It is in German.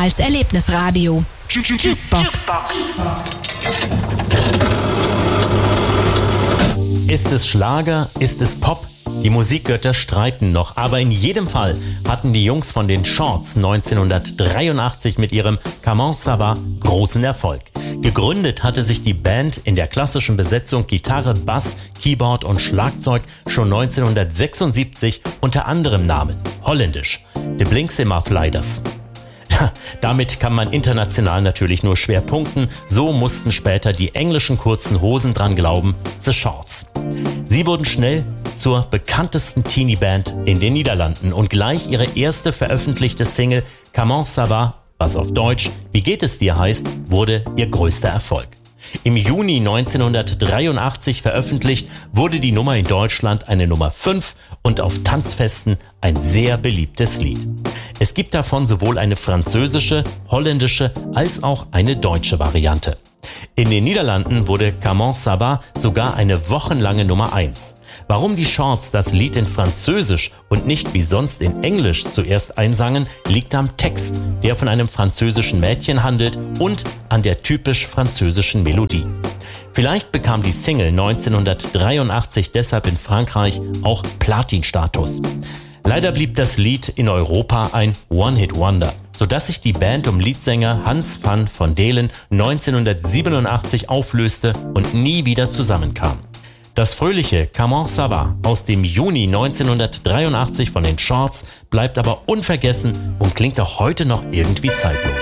Ehemals Erlebnisradio. Jukebox. Ist es Schlager? Ist es Pop? Die Musikgötter streiten noch, aber in jedem Fall hatten die Jungs von den Shorts 1983 mit ihrem Comment ça va großen Erfolg. Gegründet hatte sich die Band in der klassischen Besetzung Gitarre, Bass, Keyboard und Schlagzeug schon 1976 unter anderem Namen holländisch The Blinksimmer Flighters. Damit kann man international natürlich nur schwer punkten, so mussten später die englischen kurzen Hosen dran glauben, The Shorts. Sie wurden schnell zur bekanntesten Teenie-Band in den Niederlanden und gleich ihre erste veröffentlichte Single Comment ça va, was auf Deutsch Wie geht es dir heißt, wurde ihr größter Erfolg. Im Juni 1983 veröffentlicht, wurde die Nummer in Deutschland eine Nummer 5 und auf Tanzfesten ein sehr beliebtes Lied. Es gibt davon sowohl eine französische, holländische als auch eine deutsche Variante. In den Niederlanden wurde Comment ça va sogar eine wochenlange Nummer 1. Warum die Shorts das Lied in Französisch und nicht wie sonst in Englisch zuerst einsangen, liegt am Text, der von einem französischen Mädchen handelt und an der typisch französischen Melodie. Vielleicht bekam die Single 1983 deshalb in Frankreich auch Platin-Status. Leider blieb das Lied in Europa ein One-Hit-Wonder, sodass sich die Band um Leadsänger Hans van Delen 1987 auflöste und nie wieder zusammenkam. Das fröhliche Comment ça va aus dem Juni 1983 von den Shorts bleibt aber unvergessen und klingt auch heute noch irgendwie zeitlos.